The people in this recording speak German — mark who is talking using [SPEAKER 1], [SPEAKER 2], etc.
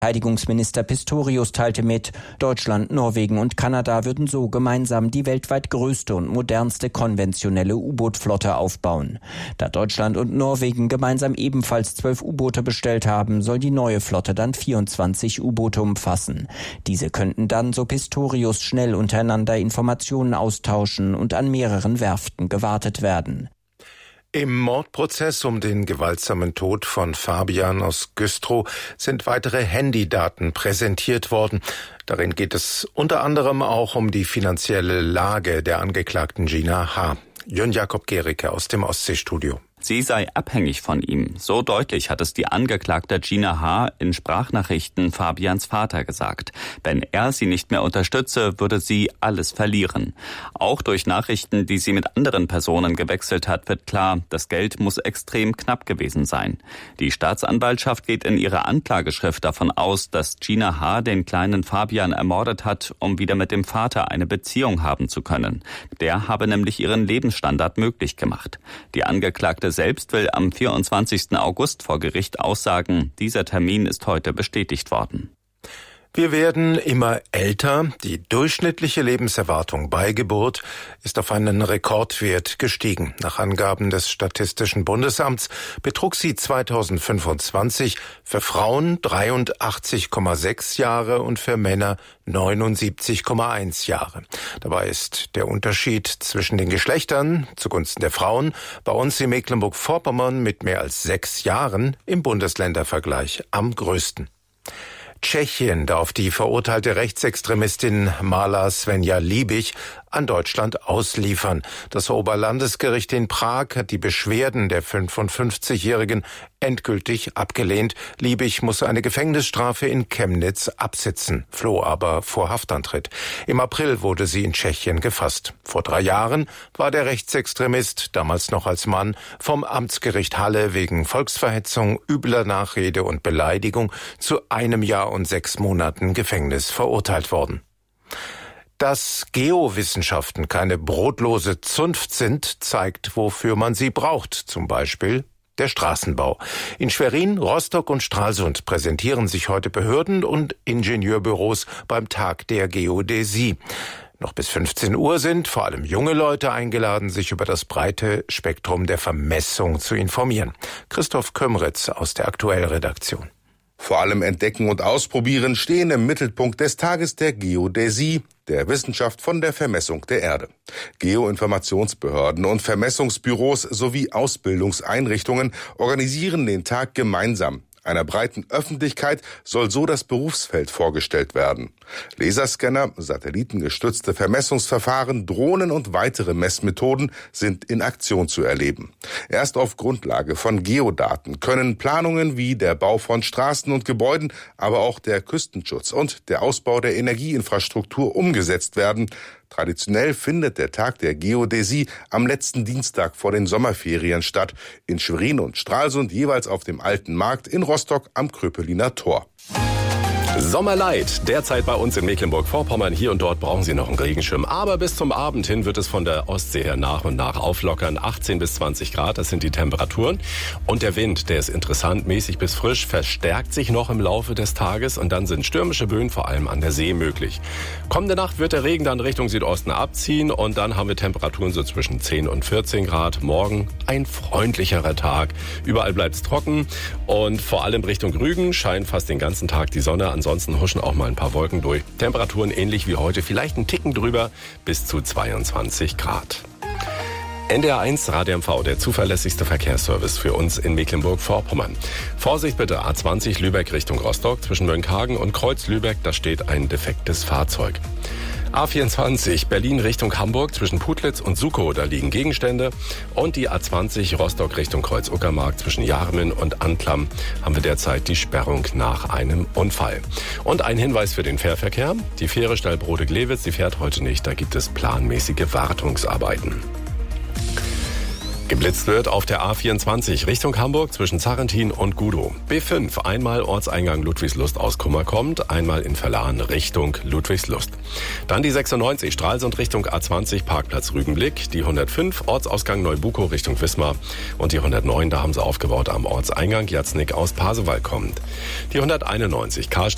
[SPEAKER 1] Verteidigungsminister Pistorius teilte mit, Deutschland, Norwegen und Kanada würden so gemeinsam die weltweit größte und modernste konventionelle U-Boot-Flotte aufbauen. Da Deutschland und Norwegen gemeinsam ebenfalls 12 U-Boote bestellt haben, soll die neue Flotte dann 24 U-Boote umfassen. Diese könnten dann, so Pistorius, schnell untereinander Informationen austauschen und an mehreren Werften gewartet werden.
[SPEAKER 2] Im Mordprozess um den gewaltsamen Tod von Fabian aus Güstrow sind weitere Handydaten präsentiert worden. Darin geht es unter anderem auch um die finanzielle Lage der Angeklagten Gina H. Jörn Jakob Gericke aus dem Ostseestudio.
[SPEAKER 3] Sie sei abhängig von ihm. So deutlich hat es die Angeklagte Gina H. in Sprachnachrichten Fabians Vater gesagt. Wenn er sie nicht mehr unterstütze, würde sie alles verlieren. Auch durch Nachrichten, die sie mit anderen Personen gewechselt hat, wird klar, das Geld muss extrem knapp gewesen sein. Die Staatsanwaltschaft geht in ihrer Anklageschrift davon aus, dass Gina H. den kleinen Fabian ermordet hat, um wieder mit dem Vater eine Beziehung haben zu können. Der habe nämlich ihren Lebensstandard möglich gemacht. Die Angeklagte selbst will am 24. August vor Gericht aussagen. Dieser Termin ist heute bestätigt worden.
[SPEAKER 2] Wir werden immer älter. Die durchschnittliche Lebenserwartung bei Geburt ist auf einen Rekordwert gestiegen. Nach Angaben des Statistischen Bundesamts betrug sie 2025 für Frauen 83,6 Jahre und für Männer 79,1 Jahre. Dabei ist der Unterschied zwischen den Geschlechtern zugunsten der Frauen bei uns in Mecklenburg-Vorpommern mit mehr als 6 Jahren im Bundesländervergleich am größten. Tschechien darf die verurteilte Rechtsextremistin Marla Svenja Liebig an Deutschland ausliefern. Das Oberlandesgericht in Prag hat die Beschwerden der 55-Jährigen endgültig abgelehnt. Liebig muss eine Gefängnisstrafe in Chemnitz absitzen, floh aber vor Haftantritt. Im April wurde sie in Tschechien gefasst. Vor 3 Jahren war der Rechtsextremist, damals noch als Mann, vom Amtsgericht Halle wegen Volksverhetzung, übler Nachrede und Beleidigung zu 1 Jahr und 6 Monaten Gefängnis verurteilt worden. Dass Geowissenschaften keine brotlose Zunft sind, zeigt, wofür man sie braucht, zum Beispiel der Straßenbau. In Schwerin, Rostock und Stralsund präsentieren sich heute Behörden und Ingenieurbüros beim Tag der Geodäsie. Noch bis 15 Uhr sind vor allem junge Leute eingeladen, sich über das breite Spektrum der Vermessung zu informieren. Christoph Kömritz aus der Aktuellredaktion.
[SPEAKER 4] Vor allem Entdecken und Ausprobieren stehen im Mittelpunkt des Tages der Geodäsie, der Wissenschaft von der Vermessung der Erde. Geoinformationsbehörden und Vermessungsbüros sowie Ausbildungseinrichtungen organisieren den Tag gemeinsam. Einer breiten Öffentlichkeit soll so das Berufsfeld vorgestellt werden. Laserscanner, satellitengestützte Vermessungsverfahren, Drohnen und weitere Messmethoden sind in Aktion zu erleben. Erst auf Grundlage von Geodaten können Planungen wie der Bau von Straßen und Gebäuden, aber auch der Küstenschutz und der Ausbau der Energieinfrastruktur umgesetzt werden. Traditionell findet der Tag der Geodäsie am letzten Dienstag vor den Sommerferien statt. In Schwerin und Stralsund jeweils auf dem Alten Markt, in Rostock am Kröpeliner Tor.
[SPEAKER 5] Sommerlight, derzeit bei uns in Mecklenburg-Vorpommern. Hier und dort brauchen Sie noch einen Regenschirm. Aber bis zum Abend hin wird es von der Ostsee her nach und nach auflockern. 18 bis 20 Grad, das sind die Temperaturen. Und der Wind, der ist interessant, mäßig bis frisch, verstärkt sich noch im Laufe des Tages. Und dann sind stürmische Böen vor allem an der See möglich. Kommende Nacht wird der Regen dann Richtung Südosten abziehen. Und dann haben wir Temperaturen so zwischen 10 und 14 Grad. Morgen ein freundlicherer Tag. Überall bleibt es trocken. Und vor allem Richtung Rügen scheint fast den ganzen Tag die Sonne. Ansonsten huschen auch mal ein paar Wolken durch. Temperaturen ähnlich wie heute, vielleicht einen Ticken drüber, bis zu 22 Grad. NDR1 Radio MV, der zuverlässigste Verkehrsservice für uns in Mecklenburg-Vorpommern. Vorsicht bitte, A20 Lübeck Richtung Rostock, zwischen Mönckehagen und Kreuz-Lübeck, da steht ein defektes Fahrzeug. A24 Berlin Richtung Hamburg, zwischen Putlitz und Sukow, da liegen Gegenstände. Und die A20 Rostock Richtung Kreuz-Uckermark, zwischen Jarmen und Anklam, haben wir derzeit die Sperrung nach einem Unfall. Und ein Hinweis für den Fährverkehr. Die Fähre Stallbrode-Glewitz, die fährt heute nicht, da gibt es planmäßige Wartungsarbeiten. Geblitzt wird auf der A24 Richtung Hamburg zwischen Zarrentin und Gudow. B5 einmal Ortseingang Ludwigslust aus Kummerkommt, einmal in Verlahen Richtung Ludwigslust. Dann die 96 Stralsund Richtung A20 Parkplatz Rügenblick, die 105 Ortsausgang Neubukow Richtung Wismar und die 109, da haben sie aufgebaut am Ortseingang Jatznick aus Pasewalk kommt. Die 191 Karstedt